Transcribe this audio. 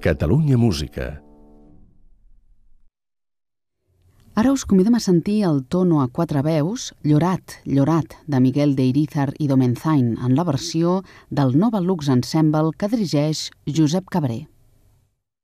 Catalunya Música. Ara us convidem a sentir el tono a quatre veus Llorat, Llorat, de Miguel de Irízar i Domenzain, en la versió del Nova Lux Ensemble que dirigeix Josep Cabré.